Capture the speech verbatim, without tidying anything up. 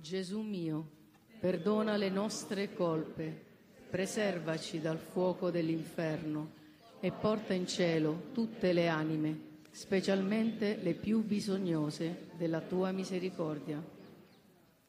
Gesù mio, perdona le nostre colpe, preservaci dal fuoco dell'inferno e porta in cielo tutte le anime, specialmente le più bisognose della tua misericordia.